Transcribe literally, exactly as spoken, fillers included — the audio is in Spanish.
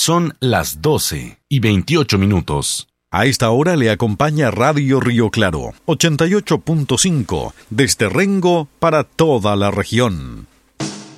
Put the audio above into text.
Son las doce y veintiocho minutos. A esta hora le acompaña Radio Río Claro, ochenta y ocho punto cinco, desde Rengo para toda la región.